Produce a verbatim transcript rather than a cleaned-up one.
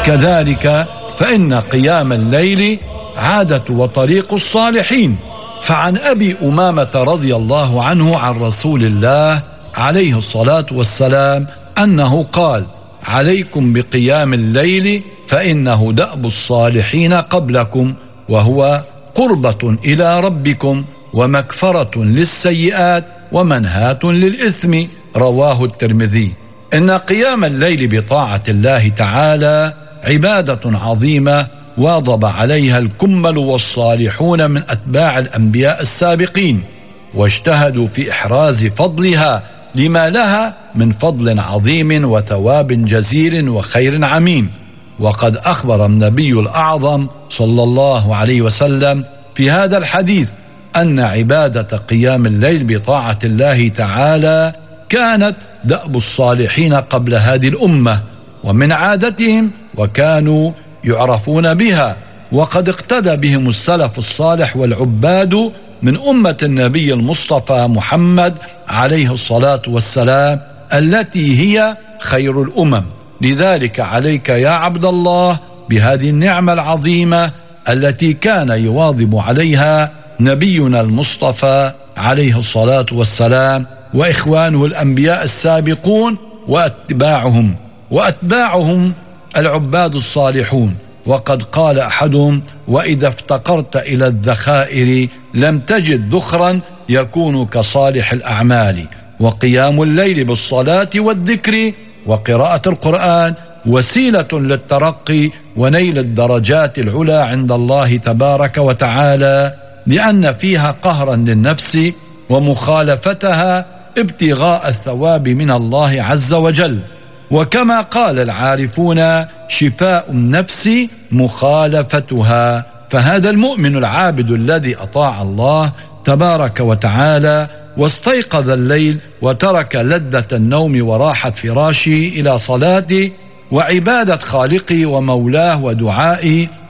كذلك فإن قيام الليل عادة وطريق الصالحين. فعن أبي أمامة رضي الله عنه عن رسول الله عليه الصلاة والسلام أنه قال: عليكم بقيام الليل فإنه دأب الصالحين قبلكم، وهو قربة إلى ربكم ومكفرة للسيئات ومنهاة للإثم. رواه الترمذي. إن قيام الليل بطاعة الله تعالى عبادة عظيمة واظب عليها الكمل والصالحون من أتباع الأنبياء السابقين، واجتهدوا في إحراز فضلها لما لها من فضل عظيم وثواب جزيل وخير عميم. وقد أخبر النبي الأعظم صلى الله عليه وسلم في هذا الحديث أن عبادة قيام الليل بطاعة الله تعالى كانت دأب الصالحين قبل هذه الأمة ومن عادتهم، وكانوا يعرفون بها، وقد اقتدى بهم السلف الصالح والعباد من أمة النبي المصطفى محمد عليه الصلاة والسلام التي هي خير الأمم. لذلك عليك يا عبد الله بهذه النعمة العظيمة التي كان يواظب عليها نبينا المصطفى عليه الصلاة والسلام وإخوانه الأنبياء السابقون وأتباعهم وأتباعهم العباد الصالحون. وقد قال أحدهم: وإذا افتقرت إلى الذخائر لم تجد ذخرا يكون كصالح الأعمال. وقيام الليل بالصلاة والذكر وقراءة القرآن وسيلة للترقي ونيل الدرجات العلى عند الله تبارك وتعالى، لأن فيها قهرا للنفس ومخالفتها ابتغاء الثواب من الله عز وجل. وكما قال العارفون: شفاء النفس مخالفتها. فهذا المؤمن العابد الذي أطاع الله تبارك وتعالى واستيقظ الليل وترك لذة النوم وراحة فراشه إلى صلاته وعبادة خالقه ومولاه ودعائه